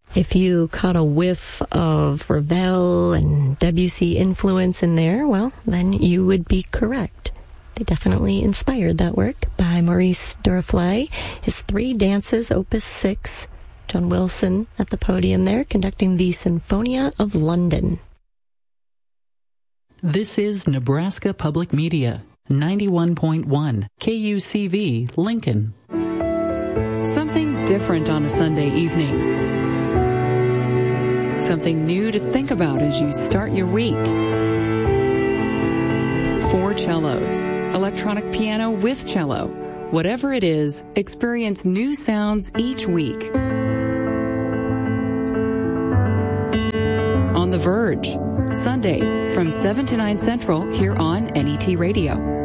If you caught a whiff of Ravel and Debussy influence in there, well, then you would be correct. They definitely inspired that work by Maurice Duruflé. His Three Dances, Opus 6. John Wilson at the podium there, conducting the Sinfonia of London. This is Nebraska Public Media, 91.1 KUCV, Lincoln. Something different on a Sunday evening. Something new to think about as you start your week. 4 cellos, electronic piano with cello. Whatever it is, experience new sounds each week. On the Verge, Sundays from 7 to 9 Central here on NET Radio.